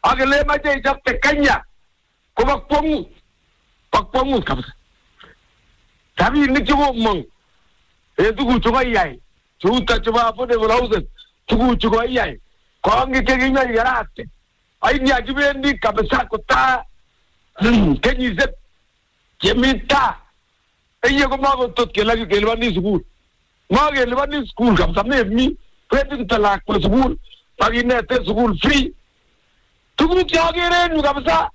Agale mache ichapte Kenya. Pakpongu kabisa. Tabi nikiwo mong. Tugu chuga yai. Chuta chuba apode volausen. Tugu chuga yai. Kongi keginya yarate. Ai ni ajibendi kabisa kuta. Kenyi zep. Kemita. Eye ko mago tot ke lagi ke lwani school. Mago lwani school kabisa mi. Pwede talak kwa school. Pagi nete school free. Tugu chagere nu kabisa.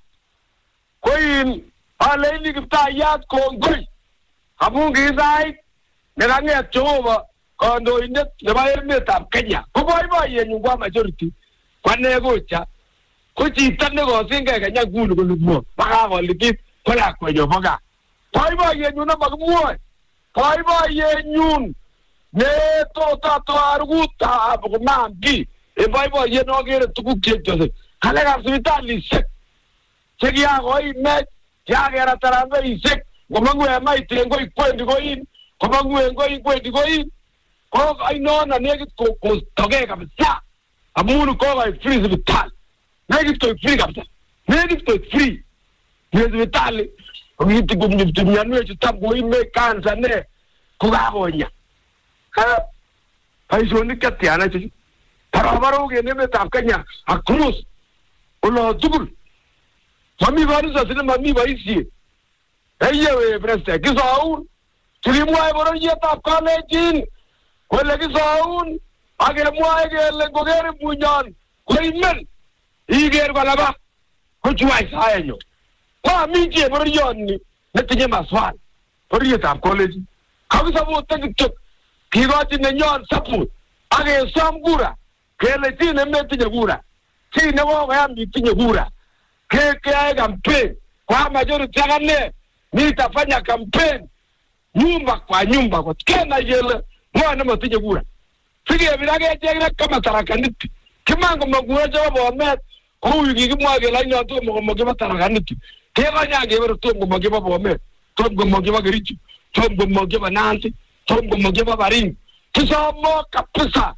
Koin aleni kita yat kongoi. Amu gisai. Nerangnya coba. Kondo indet lebayar metam Kenya. Kubai ye nyungwa majority. Kwane gocha. Kuchi tande go singa Kenya gulu gulu. Baka go likit. Kola kwenye baga. Kubai ye nyuna magmuo. Kubai ye nyun. Ne to arguta abunamgi. Kubai ye no gere tuku kete. Kale ga hospitali sek. Segia goi me. Ya gera tarambe isek. Komangwe mai tengo ikwendi goin. Komangwe ngoi ikwendi goin. Ko ai no na negit ko toge kabisa. Amunu ko ai free hospital. Negit ko free kabisa. Negit ko free. Hospital. Ngiti gumnyanya nwe chutam goi me kansa ne. Ko ga gonya. Ha. Ai joni katiana chu. Parabaro ge ne me tapkanya. Akrus. Ulo tugul. Mami varu sa sine mami vaisi. Eyewe preste kisaun. Tulimwa boro yeta college. Wala kisaun. Agere mwa agere gogere bunyan. Koimen. Iger balaba. Kuchwai sayenyo. Kwa mije boro yonni. Netinye maswali. Boro yeta college. Kabisa bo tektok. Kigoti nenyon sapu. Age samgura. Kele tine metinye gura. Tine wo yambi tinye gura. Keke campaign. Kwa majority yakane. Nitafanya campaign. Nyumba kwa nyumba. Kwa kena yele. Mwana mwatinye gura. Sige virage jegre kama tarakaniti. Kimango magura jawa bomet. Kuyu kikimwage la nyo tuwa mwagiba tarakaniti. Kega nyange wero tuwa mwagiba bomet. Tuwa mwagiba gerichi. Tuwa mwagiba nanti. Tuwa mwagiba baringi. Kisa mo kapisa.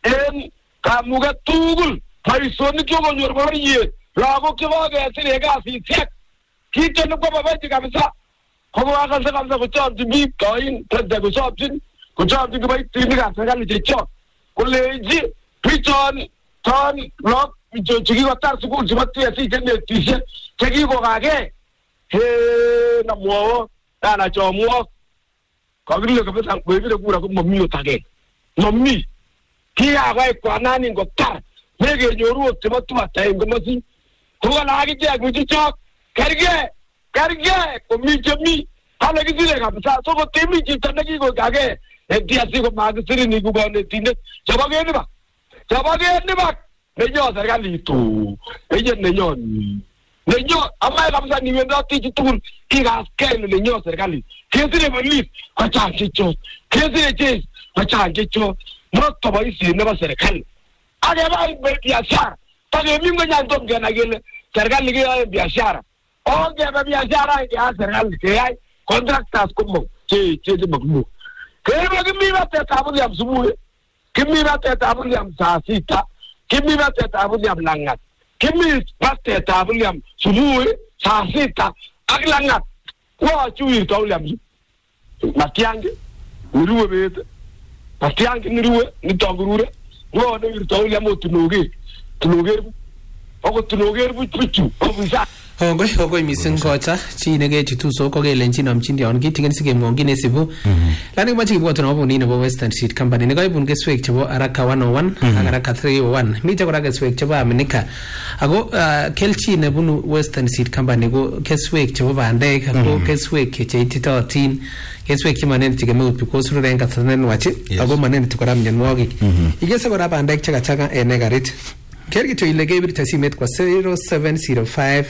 Kamuga tugul. Paisoni kyogo nyorobari ye. Lago kiwaga sirega sitek. Kite nukwa babaji kabisa. Kogo akansa kabisa kuchabdi mi kain. Tadda kuchabdi. Kuchabdi kubai tini kasakali chicho. Kuleji. Pichon. Ton. Lok. Chigi watar sukul. Chimati ya si chende tishe. Chigi kogage. He. Na muawo. Na cho muawo. Kagile kabisa. Kwevile kura kumami otage. Mami. Kia kwa kwa nani ngotar. Mege nyoru otimatu atayi ngomasi. Kuga lagi jek michichok. Karge. Kumijami. Hala kizile kabisa. Soko timi chitandaki ko kage. Etiasi ko magisiri ni kugone tinde. Chabage ni bak. Nenyo serikali itu. Eje nenyo. Nenyo. Amai kabisa ni wenda tichi tukul. Kiga askele nenyo serikali. Kesire malis. Kachanchi cho. Kesire ches. Kachanchi cho. Moto ba isi neba serikali. Age ba biashara. Tage mimi nyanto mgena gele. Serikali ke biashara. Oge ba biashara ya serikali ke ai contractors kumo. Che magmu. Ke ba kimi ba te tabuli am subuhe. Kimi ba te tabuli am sasita. Kimi ba te tabuli am langat. Kimi ba te tabuli am subuhe sasita aglangat. Wa chui tabuli am. Matiange. Uruwe bete. Matiange niruwe ni togurure. Wa ne tabuli am tunoge. Ogo tunoger buchu obisa Ogoi mising kocha chi nege chitu so ko gelenchi namchindi on kitingen sige mongi ne sibu lani machi bwa tono buni no Western Seed Company ne gaibun geswek chebo araka 101 araka 301 mita kora geswek chebo Amerika ago kelchi ne bunu Western Seed Company go geswek chebo bandek ago geswek cheititotin geswek chimanen tigemut because ruren kathanen wachi ago manen tikora mnyanwogi igese kora bandek chaka ene garit Kergi to ile gebiri tasimet kwa 0705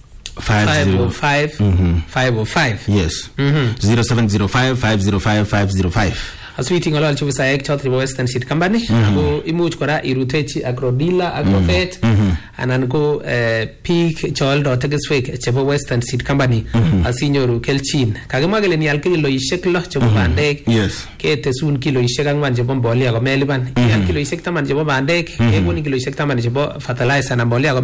505 yes 0705 505 505 aswiti ngolal chubu saek chotri Western Seed Company ago imuch kora irutechi agrodila agrofet anan go peak choldo tegeswek chebo Western Seed Company asinyoru kelchin kagemagele ni alkilo ishek lo chebo bandek ketesun kilo ishek angwan chebo mbolea ko meliban kilo ishek 10 chebo bandek kegoni kilo ishek 10 chebo fertilizer na mbolea